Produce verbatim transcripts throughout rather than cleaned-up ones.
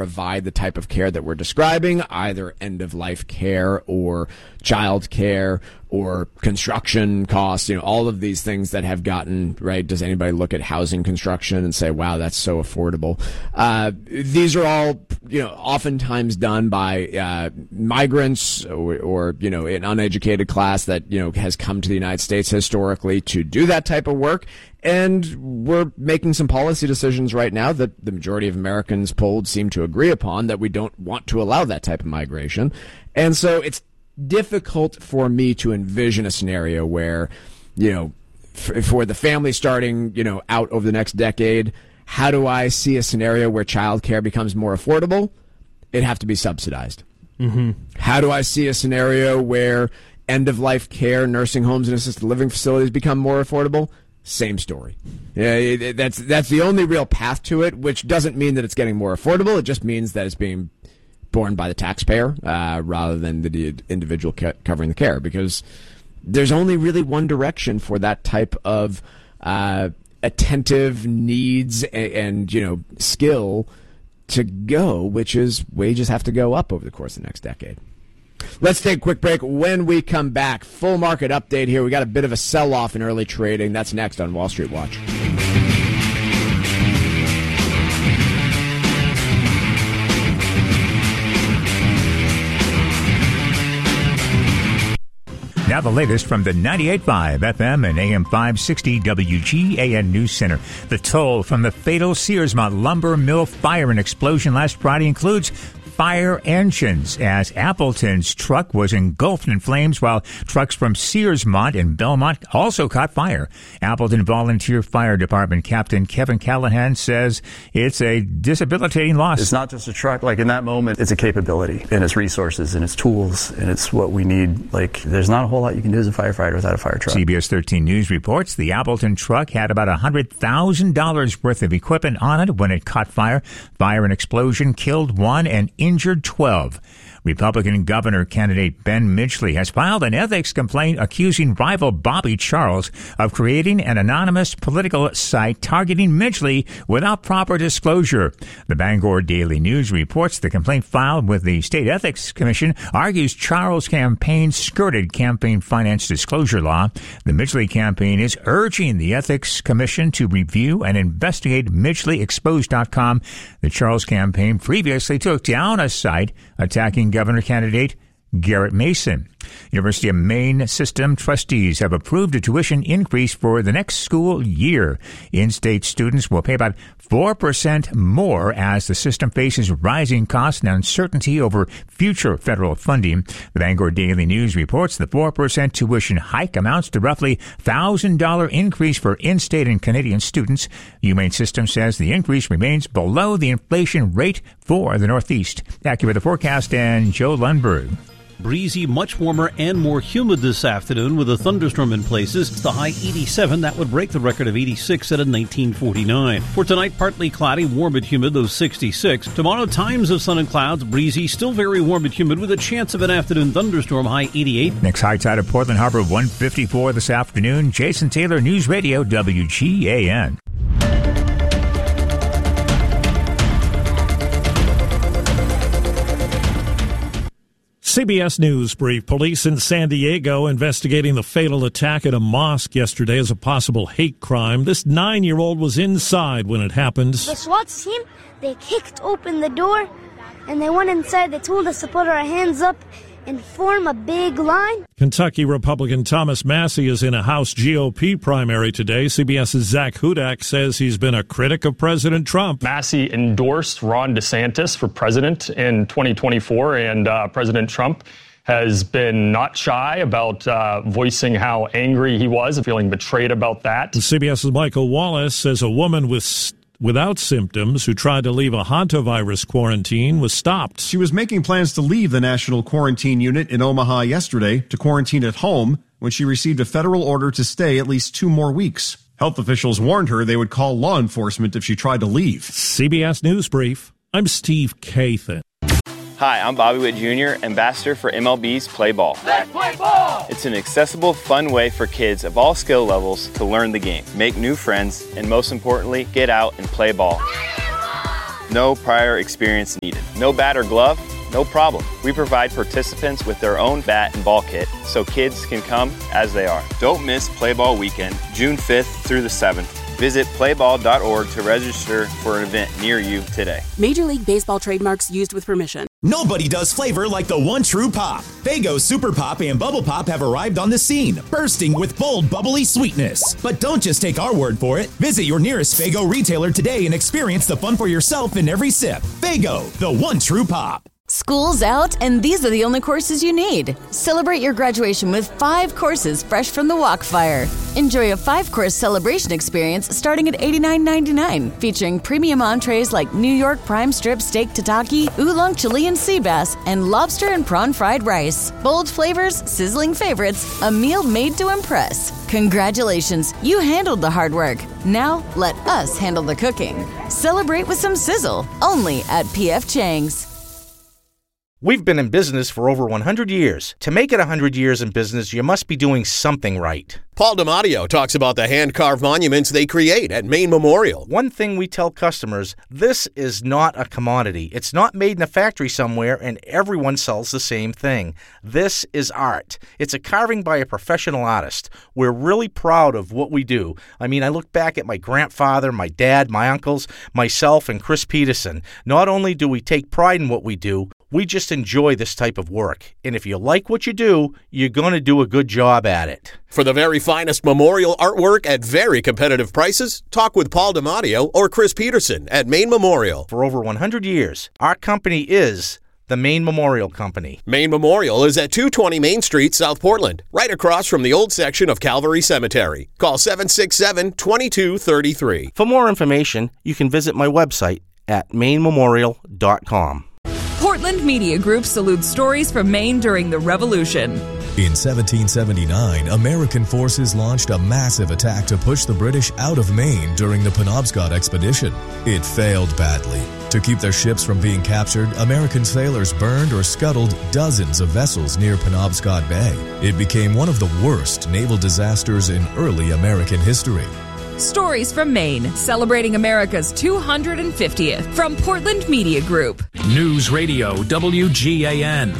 provide the type of care that we're describing, either end-of-life care or child care or construction costs, you know, all of these things that have gotten, right? Does anybody look at housing construction and say, wow, that's so affordable? Uh, these are all, you know, oftentimes done by uh, migrants or, or, you know, an uneducated class that, you know, has come to the United States historically to do that type of work. And we're making some policy decisions right now that the majority of Americans polled seem to agree upon, that we don't want to allow that type of migration. And so it's difficult for me to envision a scenario where, you know, f- for the family starting, you know, out over the next decade, how do I see a scenario where childcare becomes more affordable? It'd have to be subsidized. Mm-hmm. How do I see a scenario where end-of-life care, nursing homes, and assisted living facilities become more affordable? Same story. Yeah, it, it, that's that's the only real path to it, which doesn't mean that it's getting more affordable. It just means that it's being borne by the taxpayer uh, rather than the individual ca- covering the care, because there's only really one direction for that type of uh, attentive needs and, and, you know, skill to go, which is wages have to go up over the course of the next decade. Let's take a quick break. When we come back, full market update here. We got a bit of a sell-off in early trading. That's next on Wall Street Watch. Now the latest from the ninety-eight point five F M and A M five sixty W G A N News Center. The toll from the fatal Searsmont lumber mill fire and explosion last Friday includes fire engines, as Appleton's truck was engulfed in flames while trucks from Searsmont and Belmont also caught fire. Appleton Volunteer Fire Department Captain Kevin Callahan says it's a debilitating loss. It's not just a truck. Like in that moment, it's a capability and it's resources and it's tools and it's what we need. Like there's not a whole lot you can do as a firefighter without a fire truck. C B S thirteen News reports the Appleton truck had about one hundred thousand dollars worth of equipment on it when it caught fire. Fire and explosion killed one and injured twelve. Republican governor candidate Ben Midgley has filed an ethics complaint accusing rival Bobby Charles of creating an anonymous political site targeting Midgley without proper disclosure. The Bangor Daily News reports the complaint filed with the State Ethics Commission argues Charles' campaign skirted campaign finance disclosure law. The Midgley campaign is urging the Ethics Commission to review and investigate Midgley Exposed dot com. The Charles campaign previously took down a site attacking governor candidate Garrett Mason. University of Maine system trustees have approved a tuition increase for the next school year. In-state students will pay about four percent more as the system faces rising costs and uncertainty over future federal funding. The Bangor Daily News reports the four percent tuition hike amounts to roughly one thousand dollars increase for in-state and Canadian students. UMaine System says the increase remains below the inflation rate for the Northeast. Accurate the forecast, and Joe Lundberg. Breezy, much warmer and more humid this afternoon with a thunderstorm in places. The high eighty-seven, that would break the record of eighty-six at a nineteen forty-nine. For tonight, partly cloudy, warm and humid, those sixty-six. Tomorrow, times of sun and clouds, breezy, still very warm and humid with a chance of an afternoon thunderstorm, high eighty-eight. Next high tide of Portland Harbor, one fifty-four this afternoon. Jason Taylor, News Radio, W G A N. C B S News brief. Police in San Diego investigating the fatal attack at a mosque yesterday as a possible hate crime. This nine-year-old was inside when it happened. The SWAT team, they kicked open the door and they went inside. They told us to put our hands up and form a big line. Kentucky Republican Thomas Massie is in a House G O P primary today. CBS's Zach Hudak says he's been a critic of President Trump. Massie endorsed Ron DeSantis for president in twenty twenty-four, and uh, President Trump has been not shy about uh, voicing how angry he was and feeling betrayed about that. CBS's Michael Wallace says a woman with without symptoms who tried to leave a hantavirus quarantine was stopped. She was making plans to leave the National Quarantine Unit in Omaha yesterday to quarantine at home when she received a federal order to stay at least two more weeks. Health officials warned her they would call law enforcement if she tried to leave. C B S News Brief. I'm Steve Kathan. Hi, I'm Bobby Witt Junior, ambassador for M L B's Play Ball. Let's play ball! It's an accessible, fun way for kids of all skill levels to learn the game, make new friends, and most importantly, get out and play ball. no prior experience needed. No bat or glove? No problem. We provide participants with their own bat and ball kit so kids can come as they are. Don't miss Play Ball Weekend, June fifth through the seventh. Visit play ball dot org to register for an event near you today. Major League Baseball trademarks used with permission. Nobody does flavor like the one true pop. Faygo Super Pop and Bubble Pop have arrived on the scene, bursting with bold, bubbly sweetness. But don't just take our word for it. Visit your nearest Faygo retailer today and experience the fun for yourself in every sip. Faygo, the one true pop. School's out, and these are the only courses you need. Celebrate your graduation with five courses fresh from the Walkfire. Enjoy a five-course celebration experience starting at eighty-nine ninety-nine, featuring premium entrees like New York prime strip steak tataki, oolong Chilean sea bass, and lobster and prawn fried rice. Bold flavors, sizzling favorites, a meal made to impress. Congratulations, you handled the hard work. Now, let us handle the cooking. Celebrate with some sizzle, only at P F Chang's. We've been in business for over one hundred years. To make it one hundred years in business, you must be doing something right. Paul DiMatteo talks about the hand-carved monuments they create at Maine Memorial. One thing we tell customers, this is not a commodity. It's not made in a factory somewhere and everyone sells the same thing. This is art. It's a carving by a professional artist. We're really proud of what we do. I mean, I look back at my grandfather, my dad, my uncles, myself, and Chris Peterson. Not only do we take pride in what we do, we just enjoy this type of work. And if you like what you do, you're going to do a good job at it. For the very finest memorial artwork at very competitive prices, talk with Paul DiMatteo or Chris Peterson at Maine Memorial. For over one hundred years, our company is the Maine Memorial Company. Maine Memorial is at two twenty Main Street, South Portland, right across from the old section of Calvary Cemetery. Call seven six seven, two two three three. For more information, you can visit my website at maine memorial dot com. Portland Media Group salutes stories from Maine during the Revolution. In seventeen seventy-nine, American forces launched a massive attack to push the British out of Maine during the Penobscot expedition. It failed badly. To keep their ships from being captured, American sailors burned or scuttled dozens of vessels near Penobscot Bay. It became one of the worst naval disasters in early American history. Stories from Maine, celebrating America's two hundred fiftieth. From Portland Media Group. News Radio W G A N.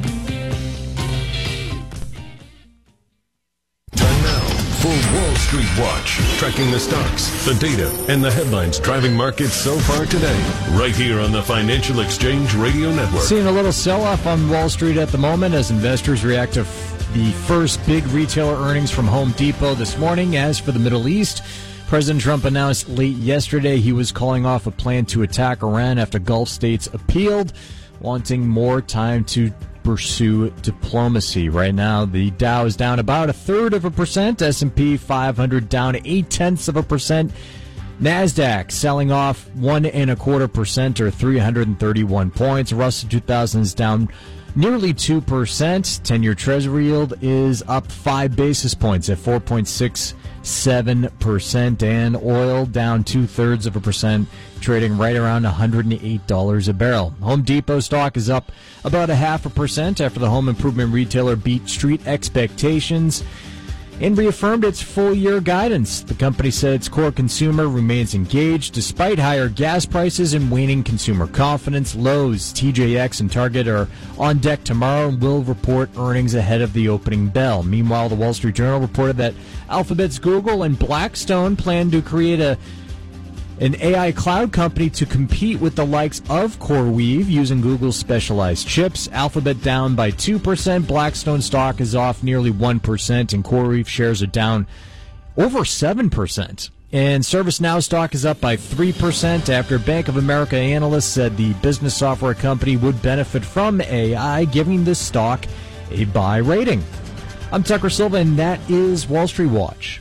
Time now for Wall Street Watch, tracking the stocks, the data, and the headlines driving markets so far today. Right here on the Financial Exchange Radio Network. Seeing a little sell-off on Wall Street at the moment as investors react to the first big retailer earnings from Home Depot this morning. As for the Middle East, President Trump announced late yesterday he was calling off a plan to attack Iran after Gulf states appealed, wanting more time to pursue diplomacy. Right now, the Dow is down about a third of a percent. S and P five hundred down eight-tenths of a percent. NASDAQ selling off one and a quarter percent or three hundred thirty-one points. Russell two thousand is down nearly two percent. ten-year Treasury yield is up five basis points at four point six seven percent. And oil down two-thirds of a percent, trading right around one hundred eight dollars a barrel. Home Depot stock is up about a half a percent after the home improvement retailer beat street expectations and reaffirmed its full-year guidance. The company said its core consumer remains engaged despite higher gas prices and waning consumer confidence. Lowe's, T J X, and Target are on deck tomorrow and will report earnings ahead of the opening bell. Meanwhile, the Wall Street Journal reported that Alphabet's Google and Blackstone plan to create a an A I cloud company to compete with the likes of CoreWeave using Google's specialized chips. Alphabet down by two percent. Blackstone stock is off nearly one percent, and CoreWeave shares are down over seven percent. And ServiceNow stock is up by three percent after Bank of America analysts said the business software company would benefit from A I, giving the stock a buy rating. I'm Tucker Silva, and that is Wall Street Watch.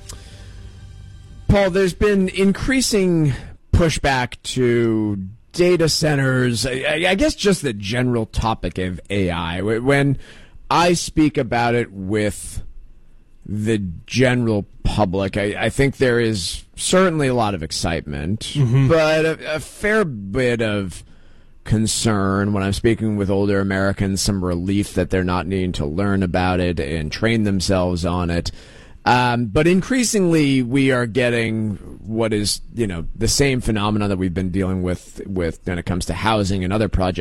Paul, there's been increasing pushback to data centers, I, I guess just the general topic of A I. When I speak about it with the general public, I, I think there is certainly a lot of excitement, mm-hmm. but a, a fair bit of concern when I'm speaking with older Americans, some relief that they're not needing to learn about it and train themselves on it. Um, but increasingly, we are getting what is, you know, the same phenomenon that we've been dealing with with when it comes to housing and other projects.